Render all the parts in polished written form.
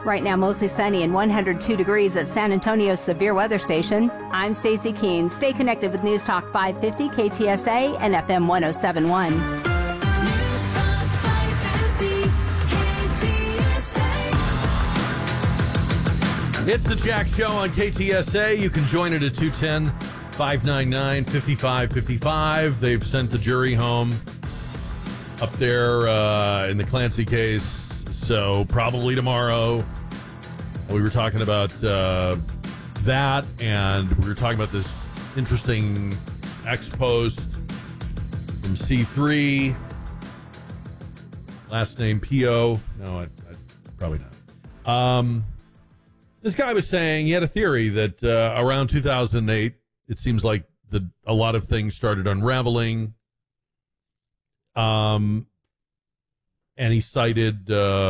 Right now, mostly sunny and 102 degrees at San Antonio's severe weather station. I'm Stacey Keene. Stay connected with News Talk 550 KTSA and FM 1071. News Talk 550 KTSA. It's the Jack Show on KTSA. You can join it at 210-599-5555. They've sent the jury home up there in the Clancy case, so probably tomorrow. We were talking about that, and we were talking about this interesting ex-post from C3, last name P.O. No, I probably not. This guy was saying he had a theory that around 2008, it seems like a lot of things started unraveling. And he cited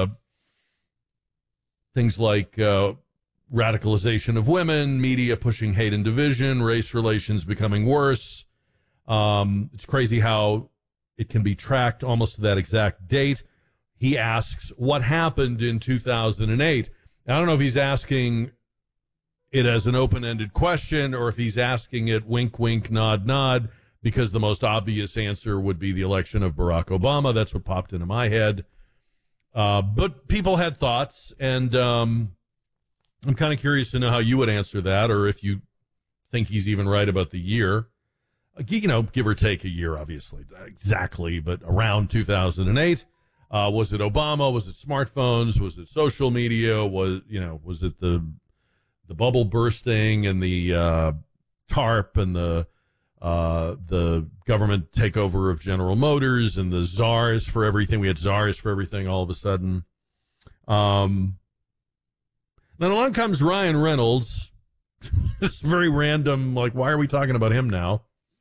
things like radicalization of women, media pushing hate and division, race relations becoming worse. It's crazy how it can be tracked almost to that exact date. He asks, what happened in 2008? I don't know if he's asking it as an open-ended question or if he's asking it wink, wink, nod, nod, because the most obvious answer would be the election of Barack Obama. That's what popped into my head. But people had thoughts, and I'm kind of curious to know how you would answer that, or if you think he's even right about the year. You know, give or take a year, obviously. Exactly, but around 2008. Was it Obama? Was it smartphones? Was it social media? Was it the bubble bursting and the TARP and the government takeover of General Motors and the czars for everything? We had czars for everything all of a sudden. Then along comes Ryan Reynolds. It's very random. Like, why are we talking about him now?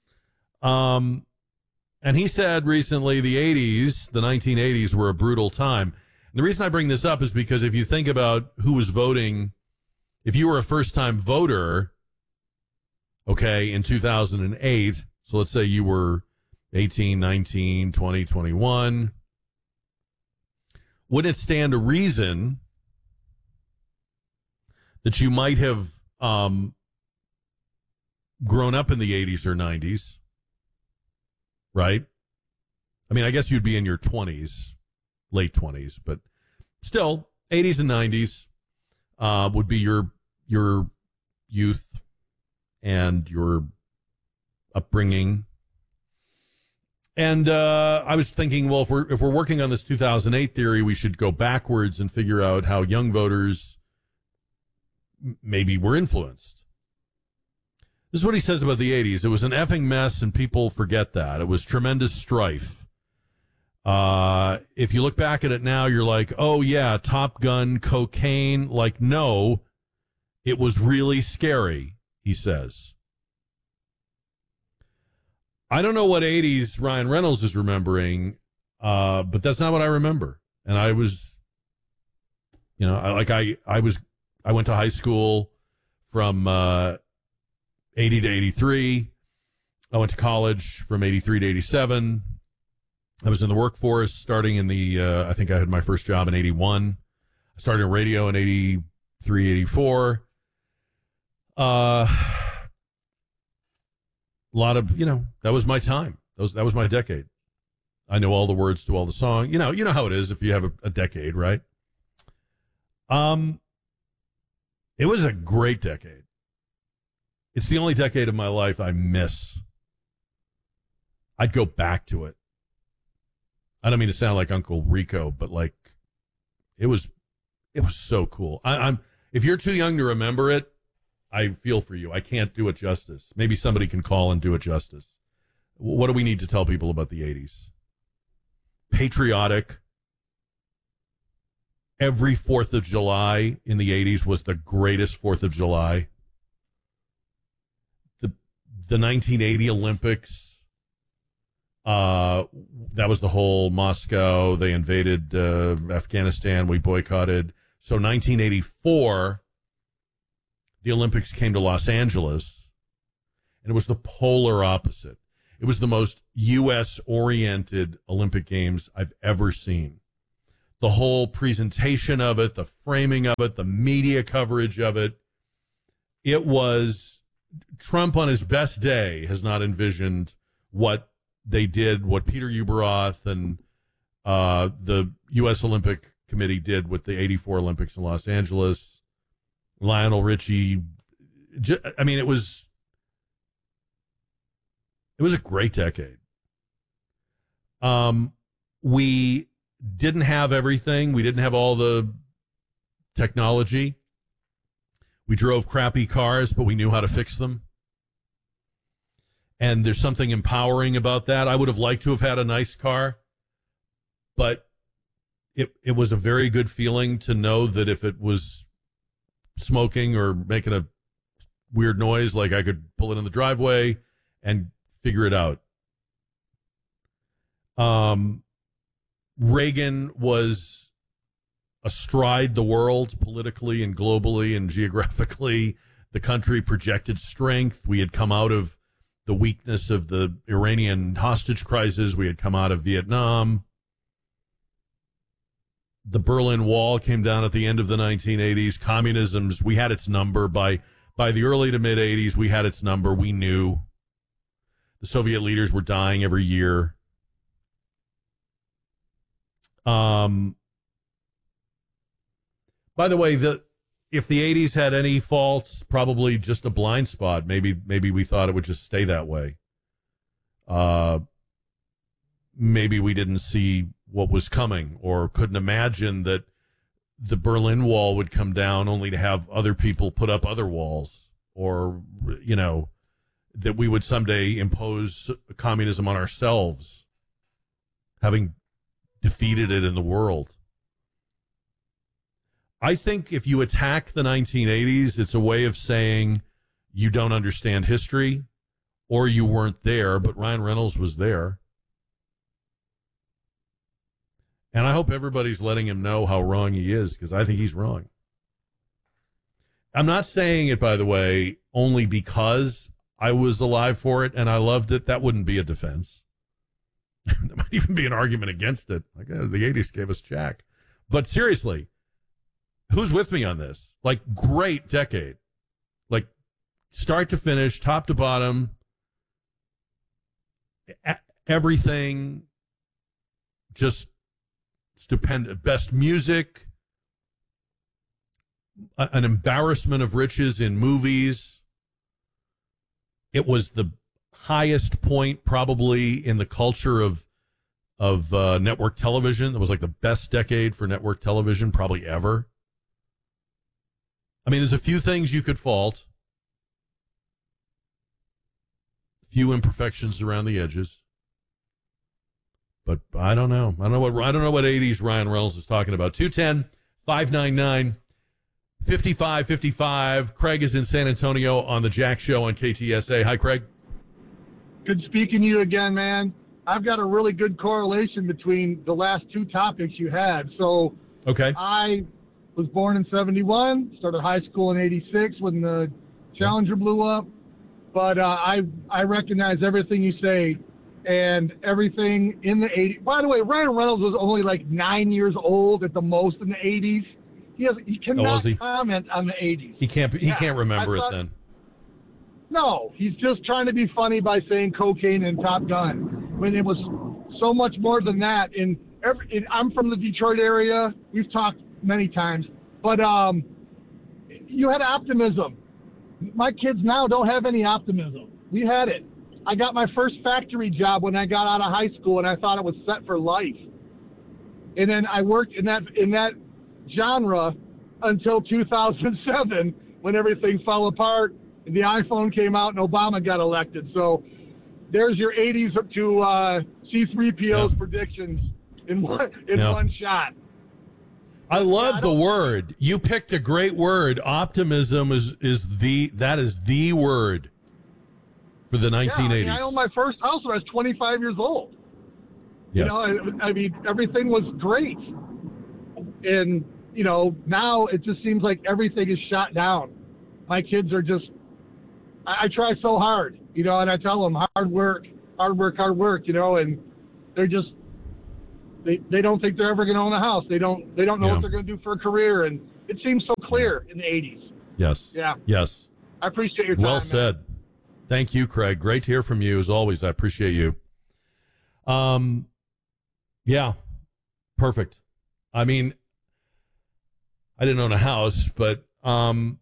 And he said recently the 1980s were a brutal time. And the reason I bring this up is because if you think about who was voting, if you were a first-time voter, okay, in 2008, so let's say you were 18, 19, 20, 21, wouldn't it stand to reason that you might have grown up in the 80s or 90s? Right? I mean, I guess you'd be in your 20s, late 20s, but still, 80s and 90s would be your youth and your upbringing. And I was thinking, well, if we're working on this 2008 theory, we should go backwards and figure out how young voters maybe were influenced. This is what he says about the 80s. It was an effing mess, and people forget that. It was tremendous strife. If you look back at it now, you're like, oh, yeah, Top Gun, cocaine. Like, no, it was really scary, he says. I don't know what 80s Ryan Reynolds is remembering, but that's not what I remember. And I was, I went to high school from 80 to 83. I went to college from 83 to 87. I was in the workforce starting in I think I had my first job in 81. I started in radio in 83, 84. A lot of, that was my time. That was my decade. I know all the words to all the songs. You know how it is if you have a decade, right? It was a great decade. It's the only decade of my life I miss. I'd go back to it. I don't mean to sound like Uncle Rico, but it was so cool. If you're too young to remember it, I feel for you. I can't do it justice. Maybe somebody can call and do it justice. What do we need to tell people about the 80s? Patriotic. Every 4th of July in the 80s was the greatest 4th of July. The 1980 Olympics, that was the whole Moscow. They invaded Afghanistan. We boycotted. So 1984, the Olympics came to Los Angeles, and it was the polar opposite. It was the most U.S.-oriented Olympic Games I've ever seen. the whole presentation of it, the framing of it, the media coverage of it. It was Trump on his best day has not envisioned what they did, what Peter Ueberroth and the U.S. Olympic Committee did with the 84 Olympics in Los Angeles. Lionel Richie. I mean, it was a great decade. We didn't have everything. We didn't have all the technology. We drove crappy cars, but we knew how to fix them. And there's something empowering about that. I would have liked to have had a nice car, but it was a very good feeling to know that if it was smoking or making a weird noise, like I could pull it in the driveway and figure it out. Reagan was astride the world politically and globally and geographically. The country projected strength. We had come out of the weakness of the Iranian hostage crisis. We had come out of Vietnam. The Berlin Wall came down at the end of the 1980s. Communism's, we had its number. By the early to mid 80s, we had its number. We knew the Soviet leaders were dying every year. By the way, if the 80s had any faults, probably just a blind spot. Maybe we thought it would just stay that way. Maybe we didn't see what was coming or couldn't imagine that the Berlin Wall would come down only to have other people put up other walls, or, you know, that we would someday impose communism on ourselves, having defeated it in the world. I think if you attack the 1980s, it's a way of saying you don't understand history or you weren't there, but Ryan Reynolds was there. And I hope everybody's letting him know how wrong he is, because I think he's wrong. I'm not saying it, by the way, only because I was alive for it and I loved it. That wouldn't be a defense. There might even be an argument against it. Like, the 80s gave us Jack. But seriously, who's with me on this? Like, great decade. Like, start to finish, top to bottom, everything just stupendous. Best music, an embarrassment of riches in movies. It was the highest point probably in the culture of network television. It was like the best decade for network television probably ever. I mean, there's a few things you could fault, few imperfections around the edges, but I don't know. I don't know what 80s Ryan Reynolds is talking about. 210-599-5555. Craig is in San Antonio on the Jack Show on KTSA. Hi, Craig. Good speaking to you again, man. I've got a really good correlation between the last two topics you had. So, okay. I was born in 71, started high school in 86 when the Challenger blew up. But I recognize everything you say and everything in the 80s. By the way, Ryan Reynolds was only like 9 years old at the most in the 80s. He cannot comment on the 80s. He can't remember it then. No, he's just trying to be funny by saying cocaine and Top Gun, when it was so much more than that. I'm from the Detroit area. We've talked many times, but you had optimism. My kids now don't have any optimism. We had it. I got my first factory job when I got out of high school, and I thought it was set for life. And then I worked in that genre until 2007, when everything fell apart. The iPhone came out and Obama got elected. So there's your 80s to C-3PO's predictions in one shot. I love the word. You picked a great word. Optimism is the word for the 1980s. I owned my first house when I was 25 years old. Yes. You know, I mean, everything was great. And, you know, now it just seems like everything is shot down. My kids are just, I try so hard, you know, and I tell them hard work, you know, and they're just, They don't think they're ever going to own a house. They don't know Yeah. what they're going to do for a career, and it seems so clear in the 80s. Yes. Yeah. Yes. I appreciate your time. Well man. said. Thank you, Craig. Great to hear from you as always. I appreciate you. Yeah. Perfect. I mean, I didn't own a house, but and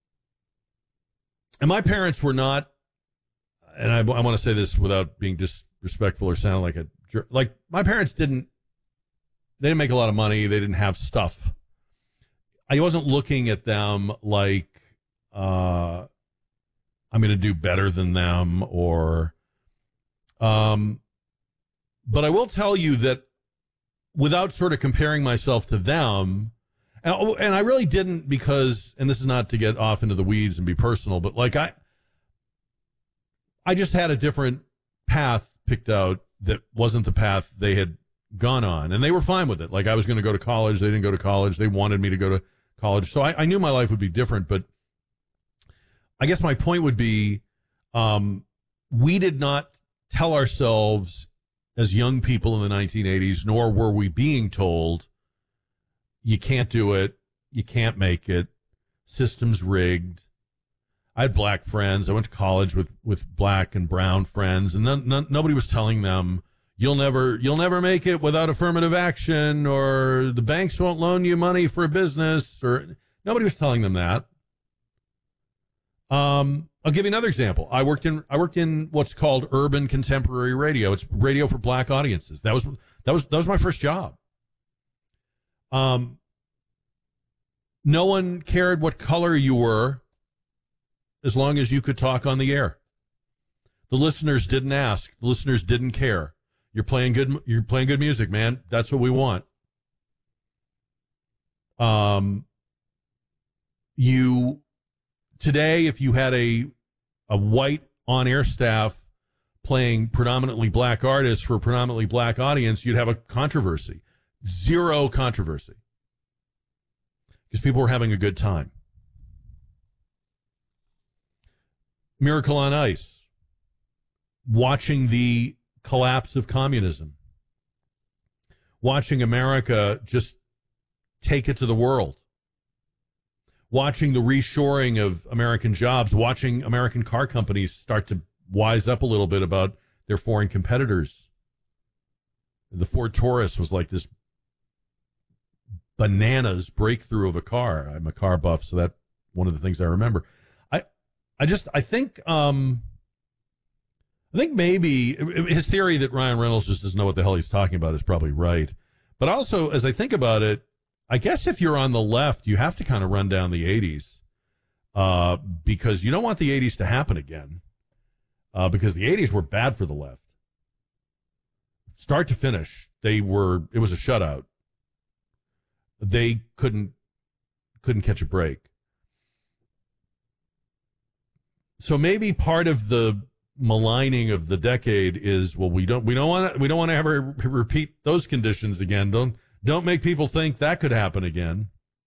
my parents were not, and I want to say this without being disrespectful or sound like a jerk. Like, my parents they didn't make a lot of money. They didn't have stuff. I wasn't looking at them like I'm going to do better than them, or but I will tell you that without sort of comparing myself to them, and I really didn't, because, and this is not to get off into the weeds and be personal, but like I just had a different path picked out that wasn't the path they had gone on, and they were fine with it. Like, I was going to go to college. They didn't go to college. They wanted me to go to college. So I knew my life would be different, but I guess my point would be, we did not tell ourselves as young people in the 1980s, nor were we being told, you can't do it, you can't make it, system's rigged. I had black friends. I went to college with black and brown friends, and nobody was telling them, you'll never make it without affirmative action, or the banks won't loan you money for a business, or nobody was telling them that. I'll give you another example. I worked in what's called urban contemporary radio. It's radio for black audiences. That was my first job. No one cared what color you were, as long as you could talk on the air. The listeners didn't ask. The listeners didn't care. You're playing good music, man. That's what we want. Today, if you had a white on-air staff playing predominantly black artists for a predominantly black audience, you'd have a controversy. Zero controversy. Because people were having a good time. Miracle on Ice. Watching the collapse of communism. Watching America just take it to the world. Watching the reshoring of American jobs, watching American car companies start to wise up a little bit about their foreign competitors. The Ford Taurus was like this bananas breakthrough of a car. I'm a car buff, so that's one of the things I remember. I think maybe his theory that Ryan Reynolds just doesn't know what the hell he's talking about is probably right. But also, as I think about it, I guess if you're on the left, you have to kind of run down the 80s because you don't want the 80s to happen again because the 80s were bad for the left. Start to finish, it was a shutout. They couldn't catch a break. So maybe part of the maligning of the decade is, well, we don't want to ever repeat those conditions again. Don't make people think that could happen again.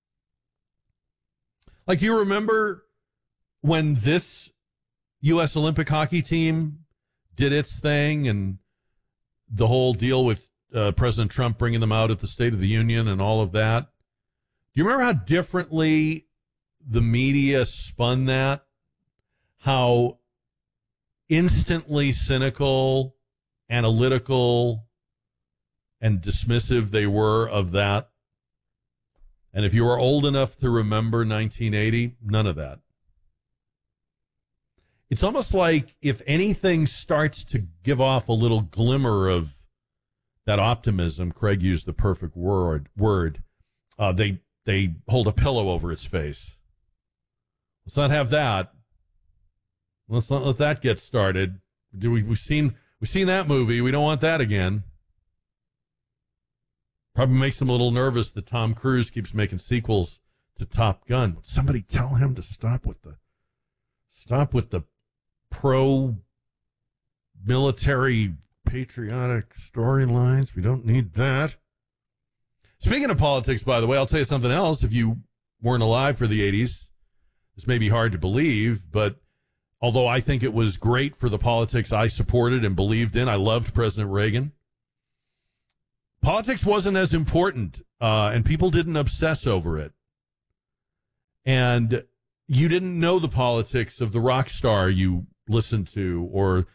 Like, do you remember when this U.S. Olympic hockey team did its thing and the whole deal with President Trump bringing them out at the State of the Union and all of that? Do you remember how differently the media spun that? How instantly cynical, analytical, and dismissive they were of that. And if you are old enough to remember 1980, none of that. It's almost like if anything starts to give off a little glimmer of that optimism, Craig used the perfect word, they hold a pillow over its face. Let's not have that. Let's not let that get started. We've seen that movie. We don't want that again. Probably makes them a little nervous that Tom Cruise keeps making sequels to Top Gun. Would somebody tell him to stop with the pro-military patriotic storylines? We don't need that. Speaking of politics, by the way, I'll tell you something else. If you weren't alive for the 80s, this may be hard to believe, but although I think it was great for the politics I supported and believed in, I loved President Reagan. Politics wasn't as important, and people didn't obsess over it. And you didn't know the politics of the rock star you listened to or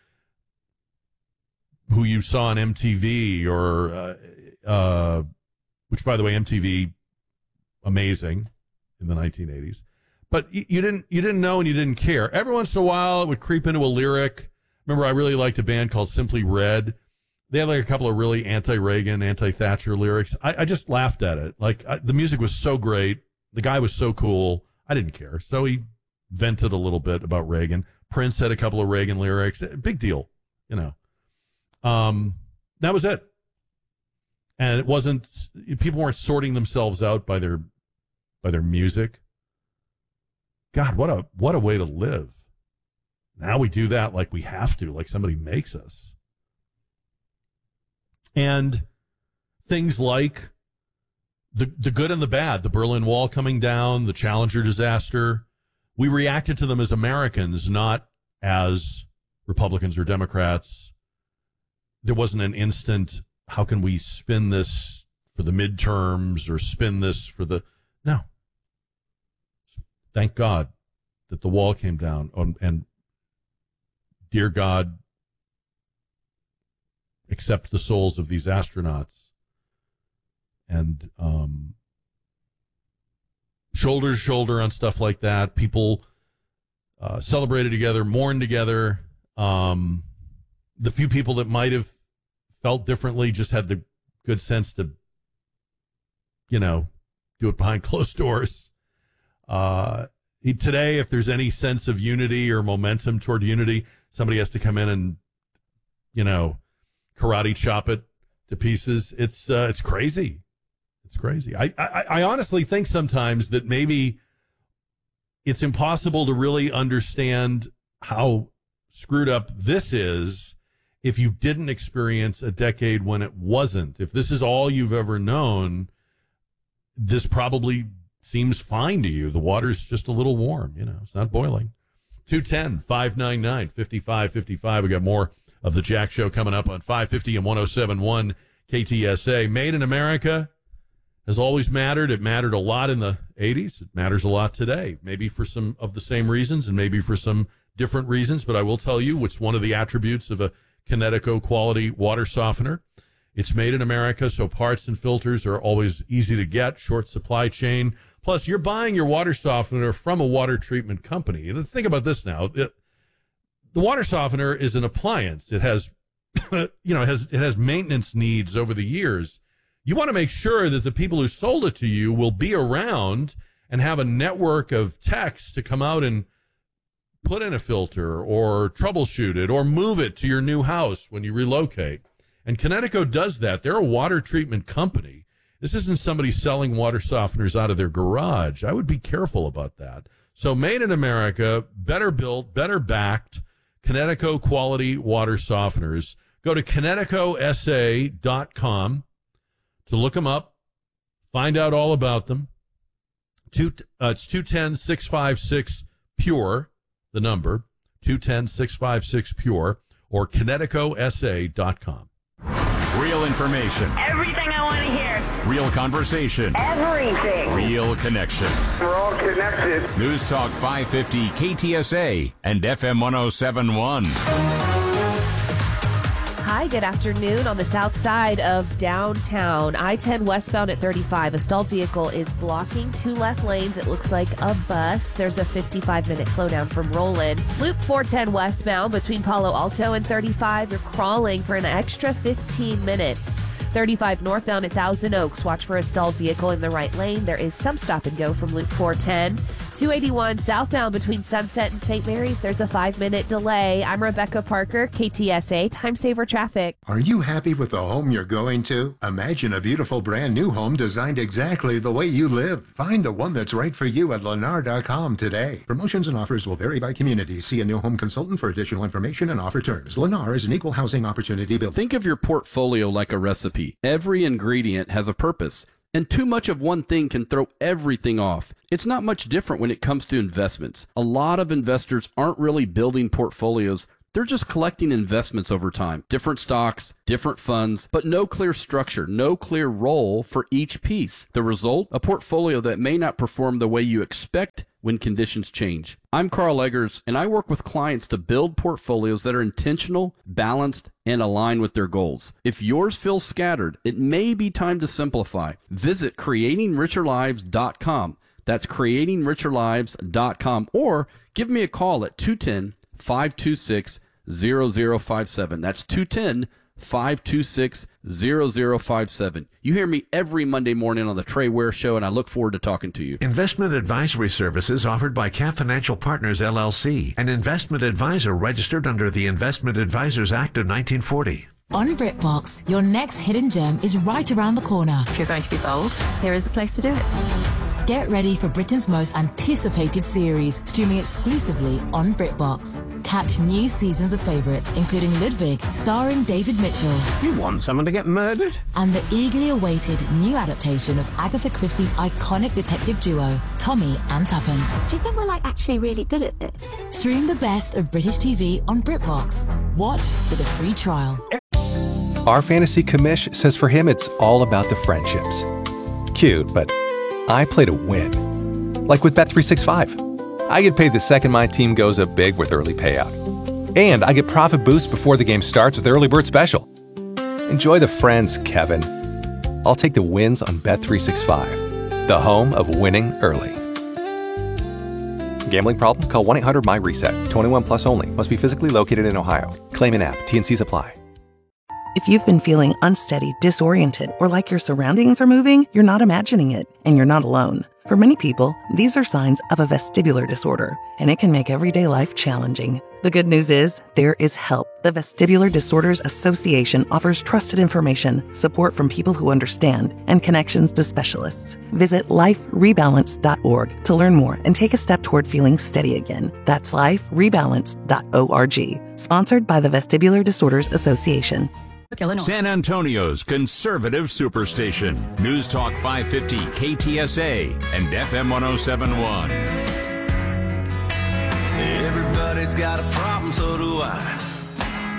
who you saw on MTV or, which, by the way, MTV, amazing in the 1980s. But you didn't know and you didn't care. Every once in a while, it would creep into a lyric. Remember, I really liked a band called Simply Red. They had like a couple of really anti-Reagan, anti-Thatcher lyrics. I just laughed at it. The music was so great. The guy was so cool. I didn't care. So he vented a little bit about Reagan. Prince had a couple of Reagan lyrics. Big deal, you know. That was it. And it wasn't, people weren't sorting themselves out by their music. God, what a way to live. Now we do that like we have to, like somebody makes us. And things like the good and the bad, the Berlin Wall coming down, the Challenger disaster, we reacted to them as Americans, not as Republicans or Democrats. There wasn't an instant, how can we spin this for the midterms or spin this for the... No. Thank God that the wall came down. And dear God, accept the souls of these astronauts. And shoulder to shoulder on stuff like that. People celebrated together, mourned together. The few people that might have felt differently just had the good sense to, do it behind closed doors. Today, if there's any sense of unity or momentum toward unity, somebody has to come in and, karate chop it to pieces. It's crazy. It's crazy. I honestly think sometimes that maybe it's impossible to really understand how screwed up this is if you didn't experience a decade when it wasn't. If this is all you've ever known, this probably seems fine to you. The water's just a little warm, it's not boiling. 210-599-5555. We got more of the Jack Show coming up on 550 and 107.1 KTSA. Made in America has always mattered. It mattered a lot in the 80s. It matters a lot today, maybe for some of the same reasons and maybe for some different reasons. But I will tell you what's one of the attributes of a Kinetico quality water softener. It's made in America, so parts and filters are always easy to get, short supply chain. Plus, you're buying your water softener from a water treatment company. Think about this now. The water softener is an appliance. It has, it has maintenance needs over the years. You want to make sure that the people who sold it to you will be around and have a network of techs to come out and put in a filter or troubleshoot it or move it to your new house when you relocate. And Kinetico does that. They're a water treatment company. This isn't somebody selling water softeners out of their garage. I would be careful about that. So made in America, better built, better backed, Kinetico quality water softeners. Go to KineticoSA.com to look them up, find out all about them. It's 210-656-PURE, the number, 210-656-PURE, or KineticoSA.com. Real information. Everything I want to hear. Real conversation. Everything. Real connection. We're all connected. News Talk 550 KTSA and FM 107.1. Hi, good afternoon. On the south side of downtown, I-10 westbound at 35, a stalled vehicle is blocking two left lanes. It looks like a bus. There's a 55-minute slowdown from Roland. Loop 410 westbound between Palo Alto and 35, you're crawling for an extra 15 minutes. 35 northbound at Thousand Oaks, watch for a stalled vehicle in the right lane. There is some stop and go from Loop 410. 281 southbound between Sunset and St. Mary's, there's a 5-minute delay. I'm Rebecca Parker, KTSA Time Saver Traffic. Are you happy with the home you're going to? Imagine a beautiful brand new home designed exactly the way you live. Find the one that's right for you at Lennar.com today. Promotions and offers will vary by community. See a new home consultant for additional information and offer terms. Lennar is an equal housing opportunity builder. Think of your portfolio like a recipe. Every ingredient has a purpose, and too much of one thing can throw everything off. It's not much different when it comes to investments. A lot of investors aren't really building portfolios. They're just collecting investments over time. Different stocks, different funds, but no clear structure, no clear role for each piece. The result? A portfolio that may not perform the way you expect when conditions change. I'm Carl Eggers, and I work with clients to build portfolios that are intentional, balanced, and aligned with their goals. If yours feels scattered, it may be time to simplify. Visit creatingricherlives.com. That's creatingricherlives.com, or give me a call at 210-526-0057. That's 210-526-0057. You hear me every Monday morning on the Trey Ware Show, and I look forward to talking to you. Investment advisory services offered by Cap Financial Partners, LLC, an investment advisor registered under the Investment Advisors Act of 1940. On BritBox, your next hidden gem is right around the corner. If you're going to be bold, here is the place to do it. Get ready for Britain's most anticipated series, streaming exclusively on BritBox. Catch new seasons of favourites, including Ludwig, starring David Mitchell. You want someone to get murdered? And the eagerly awaited new adaptation of Agatha Christie's iconic detective duo, Tommy and Tuppence. Do you think we're actually really good at this? Stream the best of British TV on BritBox. Watch with a free trial. Our fantasy commish says for him it's all about the friendships. Cute, but I play to win. Like with Bet365. I get paid the second my team goes up big with early payout. And I get profit boost before the game starts with Early Bird Special. Enjoy the friends, Kevin. I'll take the wins on Bet365, the home of winning early. Gambling problem? Call 1-800-MY-RESET. 21 plus only. Must be physically located in Ohio. Claim in app. T&Cs apply. If you've been feeling unsteady, disoriented, or like your surroundings are moving, you're not imagining it, and you're not alone. For many people, these are signs of a vestibular disorder, and it can make everyday life challenging. The good news is, there is help. The Vestibular Disorders Association offers trusted information, support from people who understand, and connections to specialists. Visit liferebalance.org to learn more and take a step toward feeling steady again. That's liferebalance.org. Sponsored by the Vestibular Disorders Association. San Antonio's conservative superstation. News Talk 550 KTSA and FM 1071. Everybody's got a problem, so do I.